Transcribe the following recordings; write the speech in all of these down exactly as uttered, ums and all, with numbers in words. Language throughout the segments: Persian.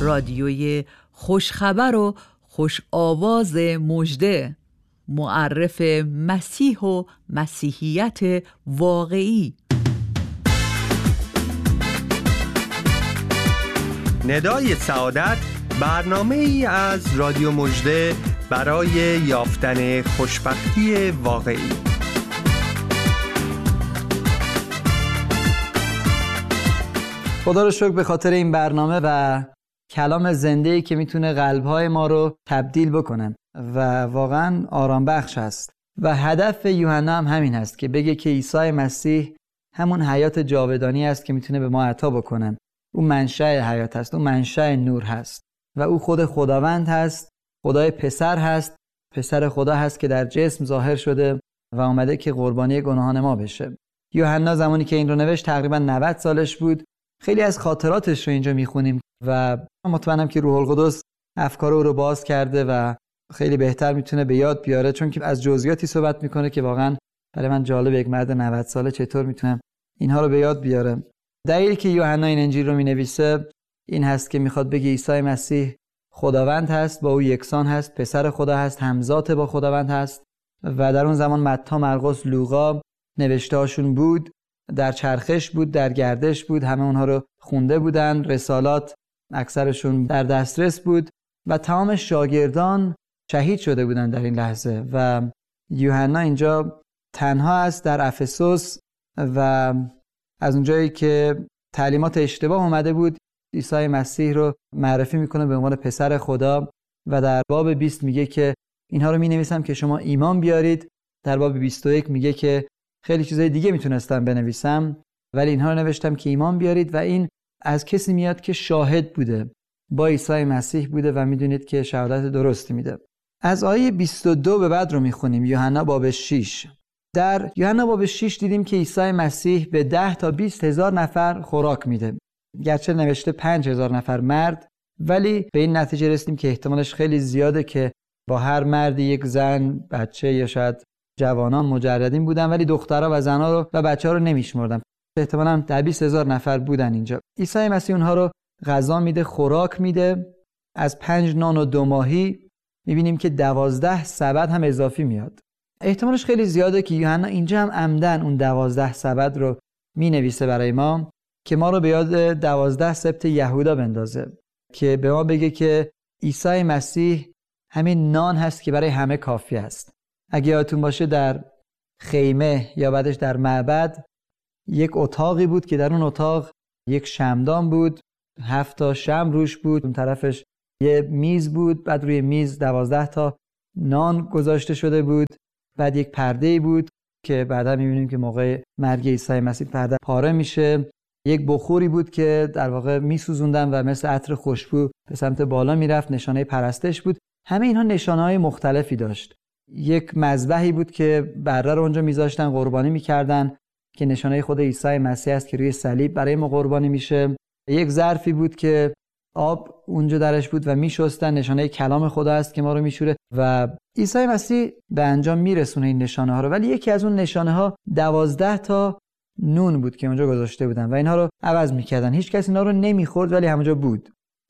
رادیوی خوشخبر و خوش آواز مژده، معرف مسیح و مسیحیت واقعی. ندای سعادت، برنامه ای از رادیو مژده برای یافتن خوشبختی واقعی. خدا رو شکر به خاطر این برنامه و کلام زنده‌ای که میتونه قلب‌های ما رو تبدیل بکنن و واقعا آرام بخش هست. و هدف یوحنا هم همین هست که بگه که عیسی مسیح همون حیات جاودانی است که میتونه به ما عطا بکنن. او منشأ حیات هست، او منشأ نور هست و او خود خداوند هست، خدای پسر هست، پسر خدا هست که در جسم ظاهر شده و آمده که قربانی گناهان ما بشه. یوحنا زمانی که این رو نوشت تقریبا نود سالش بود. خیلی از خاطراتش رو اینجا میخونیم و مطمئنم که روح القدس افکار او رو باز کرده و خیلی بهتر میتونه به یاد بیاره، چون که از جزئیاتی صحبت میکنه که واقعا برای من جالب، یک مرد نود ساله چطور میتونه اینها رو به یاد بیاره. دلیلی که یوحنا این انجیل رو مینویسه این هست که میخواد بگه عیسی مسیح خداوند هست، با او یکسان هست، پسر خدا هست، همذات با خداوند هست و در اون زمان متی، مرقس، لوقا نوشته‌هاشون بود، در چرخش بود، در گردش بود، همه اونها رو خونده بودن، رسالات اکثرشون در دسترس بود و تمام شاگردان شهید شده بودن در این لحظه و یوحنا اینجا تنها است در افسوس و از اونجایی که تعلیمات اشتباه اومده بود عیسی مسیح رو معرفی میکنه به عنوان پسر خدا و در باب بیست میگه که اینها رو مینویسم که شما ایمان بیارید. در باب بیست و یک میگه که خیلی چیزای دیگه میتونستم بنویسم ولی اینها رو نوشتم که ایمان بیارید و این از کسی میاد که شاهد بوده، با عیسی مسیح بوده و میدونید که شهادت درستی میده. از آیه بیست و دو به بعد رو میخونیم. یوحنا باب شش. در یوحنا باب شش دیدیم که عیسی مسیح به ده تا بیست هزار نفر خوراک میده. گرچه نوشته پنج هزار نفر مرد، ولی به این نتیجه رسیدیم که احتمالش خیلی زیاده که با هر مردی یک زن، بچه یا شاید جوانان مجردین بودن، ولی دخترها و زنها رو و بچه‌ها رو نمیشمردن. احتمالاً ده بیست هزار نفر بودن اینجا. عیسی مسیح اونها رو غذا میده، خوراک میده. از پنج نان و دو ماهی میبینیم که دوازده سبد هم اضافی میاد. احتمالش خیلی زیاده که یوحنا اینجا هم عمدن اون دوازده سبد رو مینویسه برای ما که ما رو به یاد دوازده سبت یهودا بندازه، که به ما بگه که عیسی مسیح همین نان هست که برای همه کافی است. اگه یادتون باشه در خیمه یا بعدش در معبد یک اتاقی بود که در اون اتاق یک شمعدان بود، هفت تا شمع روش بود، اون طرفش یه میز بود، بعد روی میز دوازده تا نان گذاشته شده بود، بعد یک پرده‌ای بود که بعدا می‌بینیم که موقع مرگ عیسی مسیح پرده پاره میشه. یک بخوری بود که در واقع میسوزوندن و مثل عطر خوشبو به سمت بالا میرفت، نشانه پرستش بود. همه اینها نشانه‌های مختلفی داشت. یک مذبحی بود که بره رو اونجا میذاشتن، قربانی میکردن که نشانه خود عیسی مسیح است که روی صلیب برای ما قربانی میشه. یک ظرفی بود که آب اونجا درش بود و میشستن، نشانه کلام خدا است که ما رو میشوره و عیسی مسیح به انجام میرسونه این نشانه ها رو. ولی یکی از اون نشانه ها دوازده تا نون بود که اونجا گذاشته بودن و اینها رو عوض میکردن. هیچ کس اینا رو نمیخورد ولی همونجا بود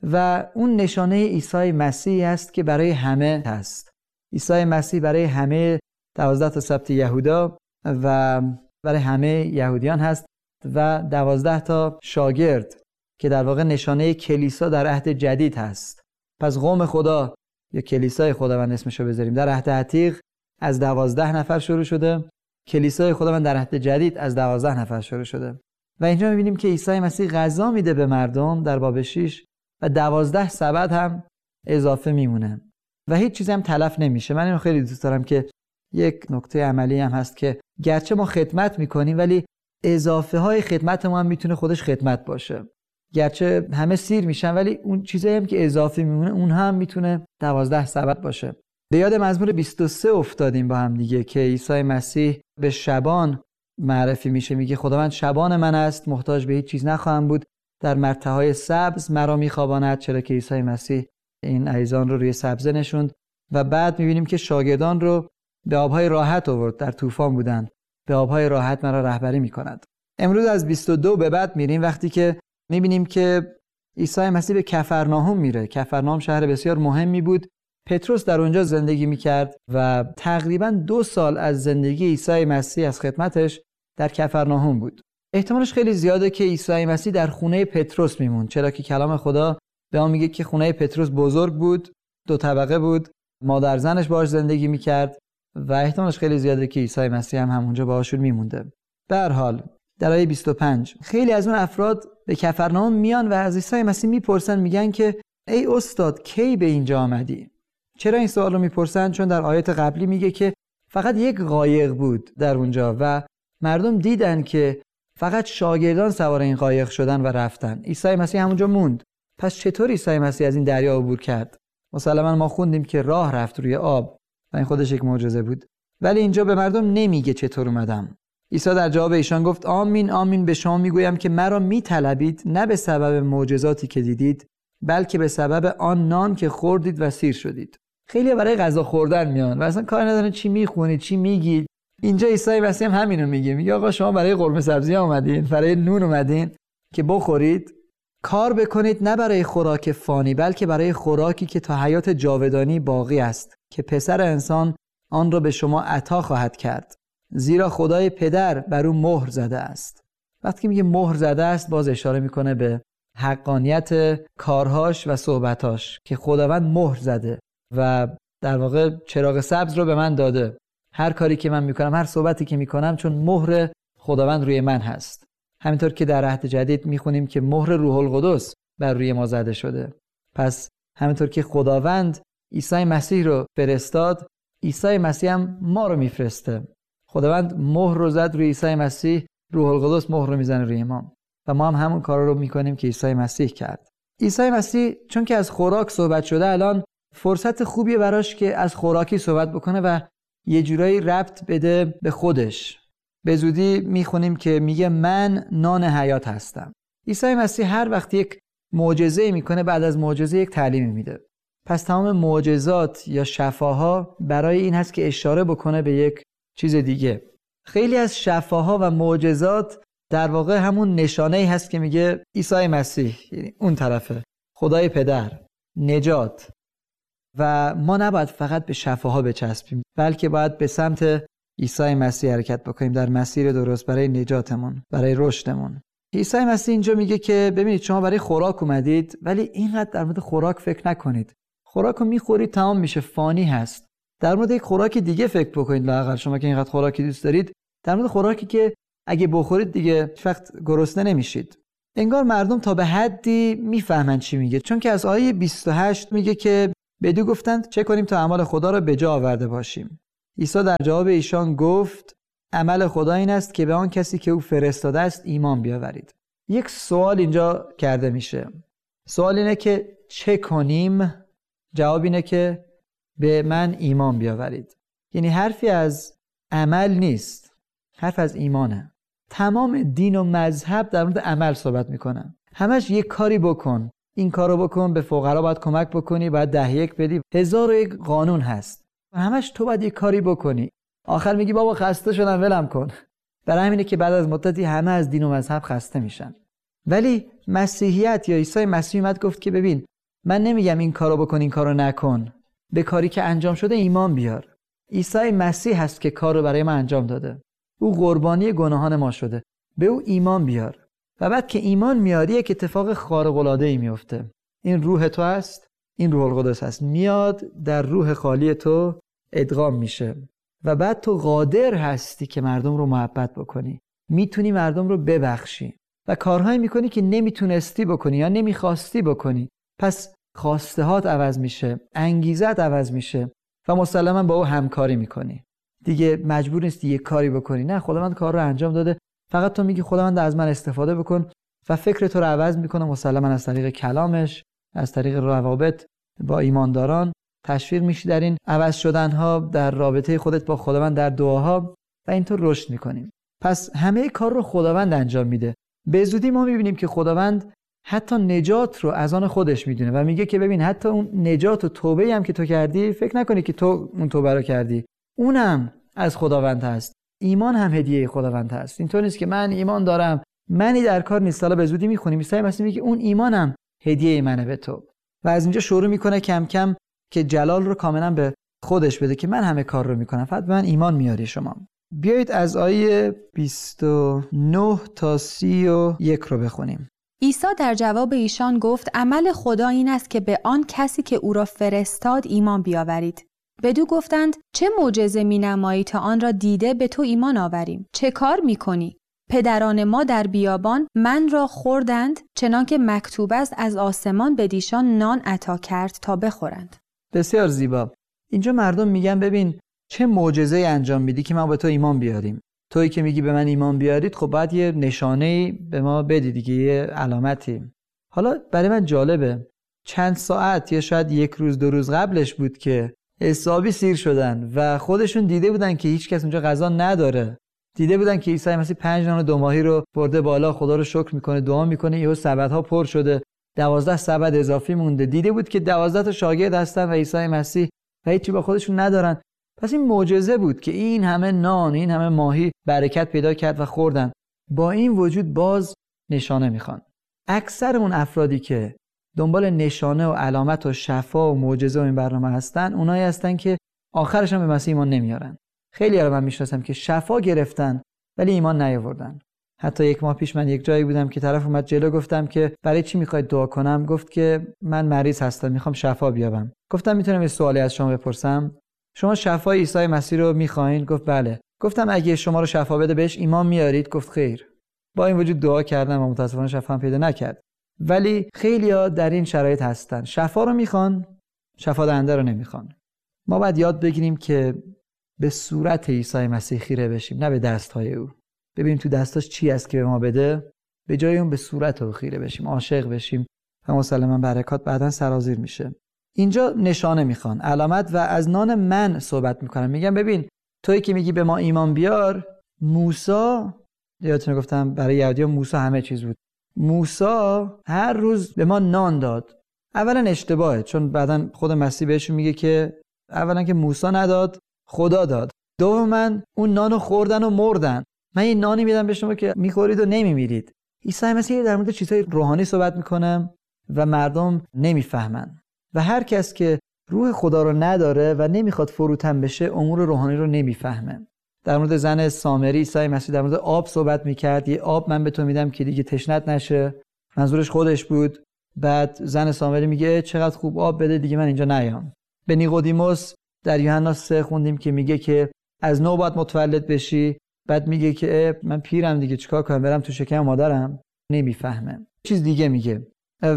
و اون نشانه عیسی مسیح است که برای همه هست. عیسی مسیح برای همه دوازده تا سبت یهودا و برای همه یهودیان هست و دوازده تا شاگرد که در واقع نشانه کلیسا در عهد جدید هست. پس قوم خدا یا کلیسای خداوند اسمشو بذاریم در عهد عتیق از دوازده نفر شروع شده، کلیسای خداوند در عهد جدید از دوازده نفر شروع شده و اینجا می‌بینیم که عیسی مسیح غذا میده به مردم در باب شش و دوازده سبد هم اضافه میمونه و هیچ چیزی هم تلف نمیشه. من اینو خیلی دوست دارم که یک نکته عملی هم هست که گرچه ما خدمت میکنیم ولی اضافه های خدمت ما هم میتونه خودش خدمت باشه. گرچه همه سیر میشن ولی اون چیزایی هم که اضافه میمونه اون هم میتونه دوازده سبد باشه. به یاد مزمور بیست و سه افتادیم با هم دیگه که عیسی مسیح به شبان معرفی میشه، میگه خداوند شبان من است، محتاج به هیچ چیز نخواهم بود، در مرتعهای سبز مرا میخواباند، چرا که عیسی مسیح این ایزان رو روی سبزه نشوند. و بعد میبینیم که شاگردان رو به آبهای راحت آورد، در طوفان بودن، به آبهای راحت مرا رهبری میکند. امروز از بیست و دو به بعد میریم وقتی که میبینیم که عیسی مسیح به کفرناهم میره. کفرناهم شهر بسیار مهمی بود. پتروس در اونجا زندگی میکرد و تقریباً دو سال از زندگی عیسی مسیح از خدمتش در کفرناهم بود. احتمالش خیلی زیاده که عیسی مسیح در خونه پتروس میموند، چرا که کلام خدا به ما میگه که خونه پتروس بزرگ بود، دو طبقه بود، مادر زنش باهاش زندگی میکرد و احتمالش خیلی زیاده که عیسی مسیح هم همونجا باهاشون میمونده. به هر حال در آیه بیست و پنج خیلی از اون افراد به کفرناهم میان و از عیسی مسیح میپرسن، میگن که ای استاد کی به اینجا آمدی؟ چرا این سوال رو میپرسن؟ چون در آیات قبلی میگه که فقط یک قایق بود در اونجا و مردم دیدن که فقط شاگردان سوار این قایق شدن و رفتن. عیسی مسیح همونجا موند. پس چطور عیسی مسیح از این دریا عبور کرد؟ مسلماً ما خوندیم که راه رفت روی آب و این خودش یک معجزه بود. ولی اینجا به مردم نمیگه چطور اومدم. عیسی در جواب ایشان گفت آمین آمین به شما میگویم که مرا میطلبید نه به سبب معجزاتی که دیدید، بلکه به سبب آن نان که خوردید و سیر شدید. خیلی برای غذا خوردن میان و اصلا کار ندارن چی میخونید چی میگید. اینجا عیسی مسیح هم همینو میگه، میگه آقا شما برای قرمه سبزی اومدین، برای نون اومدین که بخورید. کار بکنید نه برای خوراک فانی، بلکه برای خوراکی که تا حیات جاودانی باقی است، که پسر انسان آن را به شما عطا خواهد کرد، زیرا خدای پدر بر او مهر زده است. وقتی میگه مهر زده است باز اشاره میکنه به حقانیت کارهاش و صحبتاش که خداوند مهر زده و در واقع چراغ سبز رو به من داده. هر کاری که من میکنم، هر صحبتی که میکنم، چون مهر خداوند روی من هست. همینطور که در عهد جدید میخونیم که مهر روح القدس بر روی ما زده شده. پس همینطور که خداوند عیسی مسیح رو فرستاد، عیسی مسیح هم ما رو میفرسته. خداوند مهر رو زد روی عیسی مسیح، روح القدس مهر رو میزنه روی ما و ما هم همون کارا رو میکنیم که عیسی مسیح کرد. عیسی مسیح چون که از خوراک صحبت شده، الان فرصت خوبیه براش که از خوراکی صحبت بکنه و یه جورایی ربط بده به خودش. به زودی میخونیم که میگه من نان حیات هستم. عیسی مسیح هر وقت یک معجزه میکنه، بعد از معجزه یک تعلیمی میده. پس تمام معجزات یا شفاها برای این هست که اشاره بکنه به یک چیز دیگه. خیلی از شفاها و معجزات در واقع همون نشانه‌ای هست که میگه عیسی مسیح، یعنی اون طرفه، خدای پدر، نجات. و ما نباید فقط به شفاها بچسبیم، بلکه باید به سمت عیسی مسیح حرکت بکنیم در مسیر درست برای نجاتمون، برای رشدمون. عیسی مسیح اینجا میگه که ببینید شما برای خوراک اومدید، ولی اینقدر در مورد خوراک فکر نکنید. خوراک رو میخورید تمام میشه، فانی هست. در مورد یک خوراک دیگه فکر بکنید. لااقل شما که اینقدر خوراکی دوست دارید، در مورد خوراکی که اگه بخورید دیگه هیچ وقت گرسنه نمیشید. انگار مردم تا به حدی میفهمن چی میگه، چون که از آیه بیست و هشت میگه که بدو گفتند چه کنیم تا اعمال خدا را به جا آورده باشیم. عیسی در جواب ایشان گفت عمل خدا این است که به آن کسی که او فرستاده است ایمان بیاورید. یک سوال اینجا کرده میشه. سوال اینه که چه کنیم؟ جواب اینه که به من ایمان بیاورید. یعنی حرفی از عمل نیست، حرف از ایمانه. تمام دین و مذهب در مورد عمل صحبت میکنن. همش یک کاری بکن، این کارو بکن، به فقرا باید کمک بکنی، باید ده یک بدی، هزار و یک قانون هست. همش تو باید یک کاری بکنی. آخر میگی بابا خسته شدم ولم کن. برای همینه که بعد از مدتی همه از دین و مذهب خسته میشن. ولی مسیحیت یا عیسی مسیح اومد گفت که ببین من نمیگم این کارو بکن این کارو نکن، به کاری که انجام شده ایمان بیار. عیسی مسیح هست که کارو برای ما انجام داده. او قربانی گناهان ما شده. به او ایمان بیار. و بعد که ایمان میاری یک اتفاق خارق العاده ای میفته. این روح تو هست، این روح القدس هست، میاد در روح خالی تو ادغام میشه و بعد تو قادر هستی که مردم رو محبت بکنی، میتونی مردم رو ببخشی و کارهایی میکنی که نمیتونستی بکنی یا نمیخواستی بکنی. پس خواسته هات عوض میشه، انگیزت عوض میشه و مسلما با او همکاری میکنی. دیگه مجبور نیستی یک کاری بکنی، نه، خداوند کار رو انجام داده، فقط تو میگی خداوند از من استفاده بکن و فکر تو رو عوض میکنه. مسلما از طریق کلامش، از طریق روابط با ایمانداران تشویق میشی در این عوض شدن ها، در رابطه خودت با خداوند، در دعاها، و اینطور رشد میکنیم. پس همه کار رو خداوند انجام میده. به زودی ما میبینیم که خداوند حتی نجات رو از آن خودش میدونه و میگه که ببین حتی اون نجات و توبه‌ای هم که تو کردی، فکر نکنی که تو اون توبه رو کردی، اونم از خداوند هست. ایمان هم هدیه خداوند هست. اینطور نیست که من ایمان دارم منی در کار نیست. حالا به زودی میخونیم عیسی مسیح میگه اون ایمانم هدیه منه به تو. و از اینجا شروع میکنه کم کم که جلال رو کاملا به خودش بده که من همه کار رو میکنم، فقط به من ایمان میاری شما. بیایید از آیه بیست و نه تا سی و یک رو بخونیم. عیسی در جواب ایشان گفت عمل خدا این است که به آن کسی که او را فرستاد ایمان بیاورید. بدو گفتند چه معجزه می‌نمایی تا آن را دیده به تو ایمان آوریم؟ چه کار می‌کنی؟ پدران ما در بیابان من را خوردند، چنانکه مکتوب است از آسمان به دیشان نان عطا کرد تا بخورند. بسیار زیبا. اینجا مردم میگن ببین چه معجزه‌ای انجام میدی که ما به تو ایمان بیاریم. تویی که میگی به من ایمان بیارید، خب باید یه نشانه‌ای به ما بدی دیگه، یه علامتی. حالا برای من جالبه چند ساعت یا شاید یک روز دو روز قبلش بود که حسابی سیر شدن و خودشون دیده بودن که هیچ کس اونجا غذا نداره. دیده بودن که عیسی مسیح پنج نان و دو ماهی رو برده بالا، خدا رو شکر میکنه، دعا میکنه، یهو سبدها پر شده، دوازده سبد اضافی مونده. دیده بود که دوازده تا شاگرد هستن و عیسی مسیح و هیچی با خودشون ندارن. پس این معجزه بود که این همه نان، این همه ماهی برکت پیدا کرد و خوردن. با این وجود باز نشانه میخوان. اکثر اون افرادی که دنبال نشانه و علامت و شفا و معجزه و این برنامه هستن، اونایی هستن که آخرش هم به مسیح ایمان نمیارن. خیلی ها رو من میشناسم که شفا گرفتن ولی ایمان نیاوردن. حتی یک ماه پیش من یک جایی بودم که طرف اومد جلو، گفتم که برای چی میخواید دعا کنم؟ گفت که من مریض هستم، میخوام شفا بیابم. گفتم میتونم یه سوالی از شما بپرسم؟ شما شفای عیسی مسیح رو میخواین؟ گفت بله. گفتم اگه شما رو شفا بده بهش ایمان میارید؟ گفت خیر. با این وجود دعا کردم و متاسفانه شفا پیدا نکرد. ولی خیلی‌ها در این شرایط هستن، شفا رو میخوان، شفا دهنده رو نمیخوان. ما باید یاد بگیریم که به صورت عیسی مسیح خیره بشیم، نه به دست‌های او. ببینیم تو دستاش چی است که به ما بده، به جای اون به صورت او خیره بشیم، عاشق بشیم و مسلماً برکات بعداً سرازیر میشه. اینجا نشانه میخوان، علامت، و از نان من صحبت میکنن. میگن ببین تویی که میگی به ما ایمان بیار، موسی، یادتونه گفتم برای یهودی‌ها موسی همه چیز بود. موسی هر روز به ما نان داد. اولا اشتباهه، چون بعداً خود مسیح بهشون میگه که اولا که موسی نداد، خدا داد. دوما اون نانو خوردن و مردن. من این نانی میدم به شما که میخورید و نمیمیرید. عیسی مسیح در مورد چیزهای روحانی صحبت میکنه و مردم نمیفهمن. و هر کس که روح خدا رو نداره و نمیخواد فروتن بشه، امور روحانی رو نمیفهمه. در مورد زن سامری عیسی مسیح در مورد آب صحبت میکرد. یه آب من به تو میدم که دیگه تشنت نشه. منظورش خودش بود. بعد زن سامری میگه چقدر خوب آب بده دیگه من اینجا نیام. به نیقودیموس در یوحنا سه خوندیم که میگه که از نو باید متولد بشی. بعد میگه که من پیرم دیگه چیکار کنم، برم تو شکم مادرم؟ نمیفهمه. چیز دیگه میگه.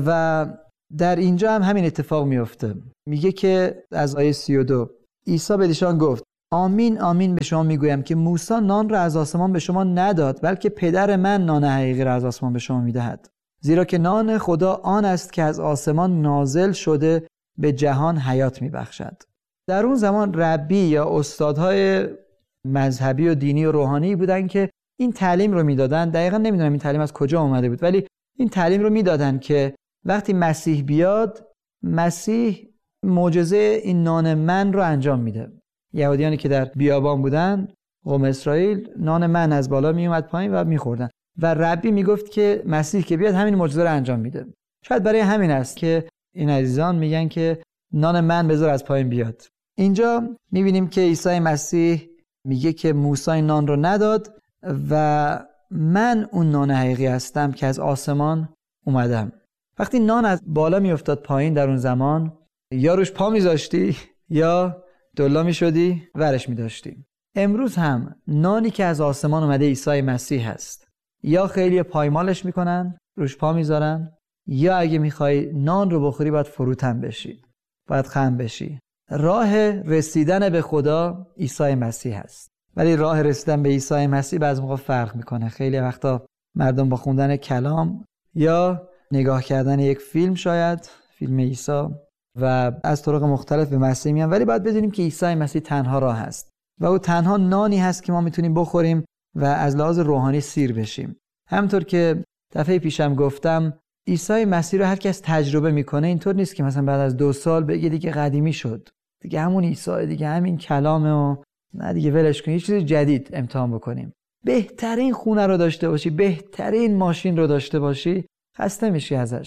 و در اینجا هم همین اتفاق میفته. میگه که از آیه سی و دو عیسی به ایشان گفت آمین آمین به شما میگویم که موسی نان را از آسمان به شما نداد، بلکه پدر من نان حقیقی را از آسمان به شما میدهد. زیرا که نان خدا آن است که از آسمان نازل شده به جهان حیات میبخشد. در اون زمان ربی یا استادهای مذهبی و دینی و روحانی بودن که این تعلیم رو میدادن. دقیقاً نمیدونم این تعلیم از کجا اومده بود، ولی این تعلیم رو میدادن که وقتی مسیح بیاد، مسیح معجزه این نان من رو انجام میده. یهودیانی که در بیابان بودن، قوم اسرائیل، نان من از بالا میومد پایین و میخوردن و ربی میگفت که مسیح که بیاد همین معجزه رو انجام میده. شاید برای همین است که این عزیزان میگن که نان من بذار از پایین بیاد. اینجا میبینیم که عیسی مسیح میگه که موسی نان رو نداد و من اون نان حقیقی هستم که از آسمان اومدم. وقتی نان از بالا میافتاد پایین در اون زمان، یا روش پا میذاشتی یا دلا میشدی ورش میداشتی. امروز هم نانی که از آسمان اومده عیسی مسیح هست. یا خیلی پایمالش میکنن، روش پا میذارن، یا اگه میخوای نان رو بخوری باید فروتن بشی، باید خم بشی. راه رسیدن به خدا عیسی مسیح هست. ولی راه رسیدن به عیسی مسیح بعضی موقع فرق میکنه. خیلی وقتا مردم با خوندن کلام یا نگاه کردن یک فیلم، شاید فیلم عیسی، و از طرق مختلف به مسیح میان، ولی باید بدونیم که عیسی مسیح تنها راه هست و او تنها نانی هست که ما میتونیم بخوریم و از لحاظ روحانی سیر بشیم. همونطور که دفعه پیشم گفتم، عیسی مسیح رو هر کس تجربه میکنه. اینطور نیست که مثلا بعد از دو سال بگه دیگه قدیمی شد، دیگه همون عیسی، دیگه همین کلامه و نه دیگه ولش کن، یه چیز جدید امتحان بکنیم. بهترین خونه رو داشته باشی، بهترین ماشین رو داشته باشی، خسته میشی ازش.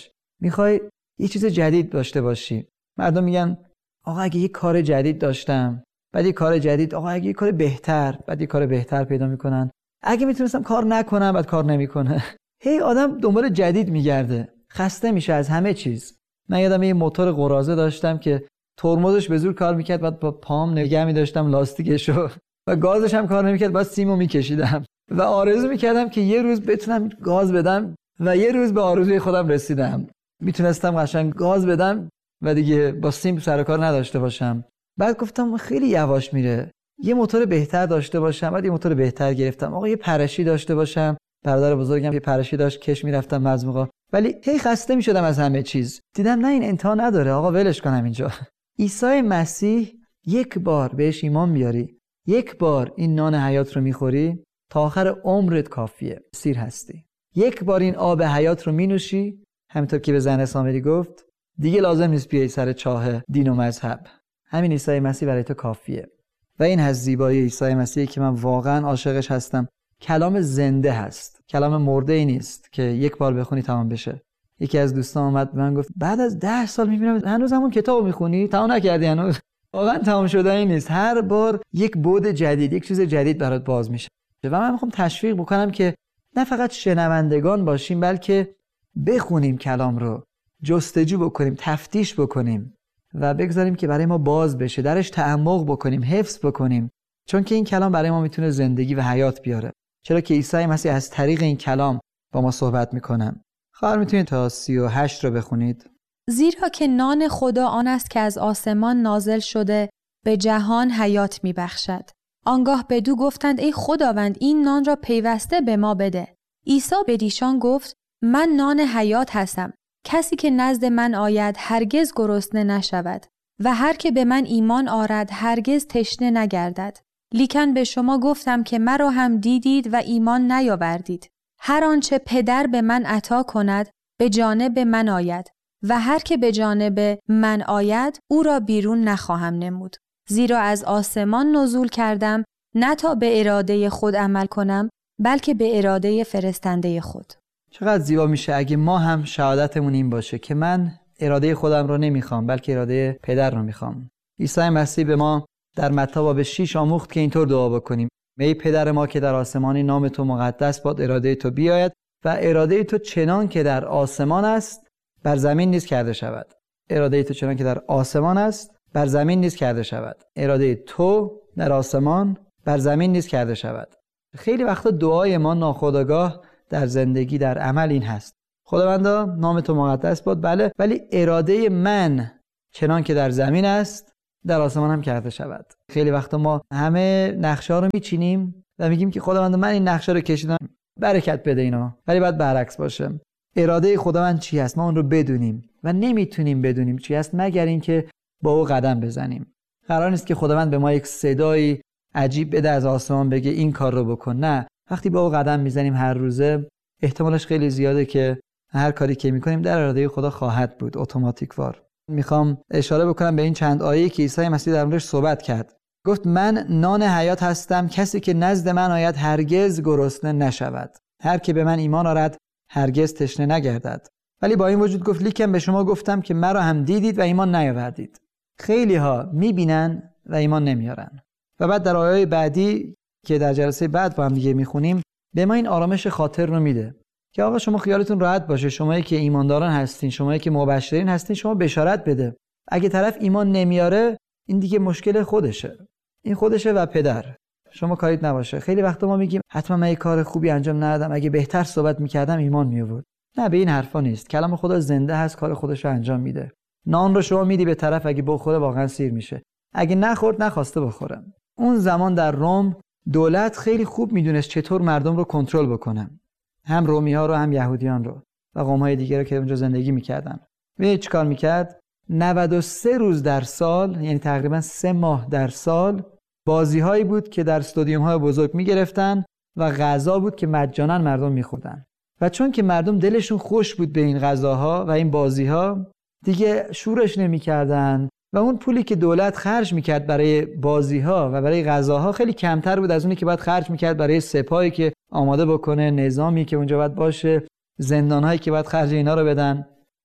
میخوای یه چیز جدید داشته باشی. مردم میگن آقا اگه یه کار جدید داشتم، بعد یه کار جدید، آقا اگه یه کار بهتر، بعد یه کار بهتر پیدا میکنن. اگه میتونستم کار نکنم، بعد کار نمیکنه. هی آدم دنبال جدید میگرده، خسته میشه از همه چیز. من یادم یه موتور قراضه داشتم که ترمزش به زور کار میکرد، بعد با پام نگه می‌داشتم لاستیکشو و گازش هم کار نمیکرد، بعد سیمو میکشیدم و آرزو میکردم که یه روز بتونم گاز بدم و یه روز به آرزوی خودم رسیدم. میتونستم قشنگ گاز بدم و دیگه با سیم سر کار نداشته باشم. بعد گفتم خیلی یواش میره، یه موتور بهتر داشته باشم. بعد یه موتور بهتر گرفتم. آقا یه پرشی داشته باشم. برادر بزرگم یه پرشی داشت، کش میرفتم بعضی موقع، ولی هی خسته میشدم از همه چیز. دیدم نه این انتها نداره، آقا ولش کنم اینجا. عیسی مسیح یک بار بهش ایمان بیاری، یک بار این نان حیات رو میخوری، تا آخر عمرت کافیه، سیر هستی. یک بار این آب حیات رو مینوشی، همینطور که به زن سامری گفت، دیگه لازم نیست بیای سر چاه دین و مذهب. همین عیسی مسیح برای تو کافیه. و این از زیبایی عیسی مسیحی که من واقعا عاشقش هستم. کلام زنده هست، کلام مرده ای نیست که یک بار بخونی تمام بشه. یکی از دوستان اومد به من گفت بعد از ده سال میبینم هنوز همون کتابو میخونی؟ تمام نکردی هنوز؟ واقعا تمام شدنی نیست. هر بار یک بعد جدید، یک چیز جدید برات باز میشه. و من میخوام تشویق بکنم که نه فقط شنوندگان باشیم، بلکه بخونیم کلام رو، جستجو بکنیم، تفتیش بکنیم و بگذاریم که برای ما باز بشه، درش تعمق بکنیم، حفظ بکنیم، چون که این کلام برای ما میتونه زندگی و حیات بیاره. چرا که عیسی مسیح از طریق این کلام با ما صحبت میکنه. خواهر میتونید تا سی و هشت رو بخونید. زیرا که نان خدا آن است که از آسمان نازل شده به جهان حیات میبخشد. آنگاه بدو گفتند ای خداوند این نان را پیوسته به ما بده. عیسی بدیشان گفت من نان حیات هستم. کسی که نزد من آید هرگز گرسنه نشود و هر که به من ایمان آرد هرگز تشنه نگردد. لیکن به شما گفتم که مرا هم دیدید و ایمان نیاوردید. هر آنچه پدر به من عطا کند به جانب من آید و هر که به جانب من آید او را بیرون نخواهم نمود. زیرا از آسمان نزول کردم نه تا به اراده خود عمل کنم بلکه به اراده فرستنده خود. چقدر زیبا میشه اگه ما هم شهادتمون این باشه که من اراده خودم رو نمیخوام بلکه اراده پدر رو میخوام. عیسی مسیح به ما در متی باب شش آموخت که اینطور دعا بکنیم: ای پدر ما که در آسمانی، نام تو مقدس باد، اراده تو بیاید و اراده تو چنان که در آسمان است بر زمین نیز کرده شود. اراده تو چنان که در آسمان است بر زمین نیز کرده شود. اراده تو در آسمان بر زمین نیز کرده شود. خیلی وقتا دعای ما ناخودآگاه در زندگی، در عمل این هست: خداوندا نام تو مقدس باد، بله، ولی اراده من چنان که در زمین است در آسمان هم کرده شود. خیلی وقتا ما همه نقشه ها رو میچینیم و میگیم که خداوند من این نقشه رو کشیدم، برکت بده اینو، ولی باید برعکس باشه. اراده خداوند چی است ما اون رو بدونیم و نمیتونیم بدونیم چی است مگر اینکه با او قدم بزنیم. قرار نیست که خداوند به ما یک صدایی عجیب بده از آسمان بگه این کار رو بکن. نه، وقتی با او قدم میزنیم هر روزه، احتمالش خیلی زیاده که هر کاری که میکنیم در اراده خدا خواهد بود، اتوماتیک وار. میخوام اشاره بکنم به این چند آیه که عیسی مسیح در موردش صحبت کرد. گفت من نان حیات هستم، کسی که نزد من آید هرگز گرسنه نشود، هر که به من ایمان آرد هرگز تشنه نگردد. ولی با این وجود گفت لیکن به شما گفتم که مرا هم دیدید و ایمان نیاوردید. خیلی ها میبینن و ایمان نمیارن. و بعد در آیه بعدی که در جلسه بعد با هم دیگه میخونیم به ما این آرامش خاطر رو میده که آقا شما خیالتون راحت باشه، شمایی که ایمانداران هستین، شمایی که مبشرین هستین، شما بشارت بده. اگه طرف ایمان نمیاره این دیگه مشکل خودشه، این خودشه و پدر، شما کاریت نباشه. خیلی وقتا ما میگیم حتما من یه کار خوبی انجام ندادم، اگه بهتر صحبت میکردم ایمان میآورد. نه، به این حرفا نیست. کلام خدا زنده هست، کار خودش رو انجام میده. نان رو شما میدی به طرف، اگه بخوره واقعا سیر میشه، اگه نخورد نخواسته بخوره. اون زمان در روم دولت خیلی خوب میدونست چطور مردم رو کنترل بکنه، هم رومی‌ها رو هم یهودیان رو و قوم‌های دیگه رو که اونجا زندگی میکردن. ببینید چیکار میکرد؟ نود و سه روز در سال، یعنی تقریبا سه ماه در سال، بازی‌هایی بود که در استادیوم‌های بزرگ میگرفتن و غذا بود که مجانا مردم میخوردن. و چون که مردم دلشون خوش بود به این غذاها و این بازی‌ها، دیگه شورش نمی‌کردن و اون پولی که دولت خرج میکرد برای بازی‌ها و برای غذاها خیلی کمتر بود از اونی که باید خرج میکرد برای سپاهی که آماده بکنه، نظامی که اونجا باید باشه، زندان‌هایی که باید خرج اینا رو بدن.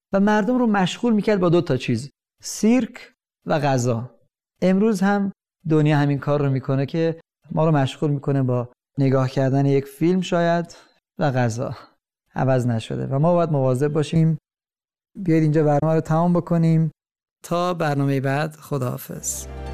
و مردم رو مشغول میکرد با دو تا چیز، سیرک و غذا. امروز هم دنیا همین کار رو میکنه که ما رو مشغول میکنه با نگاه کردن یک فیلم شاید و غذا. عوض نشده و ما باید مواظب باشیم. بیاید اینجا برنامه رو تمام بکنیم تا برنامه بعد. خداحافظ.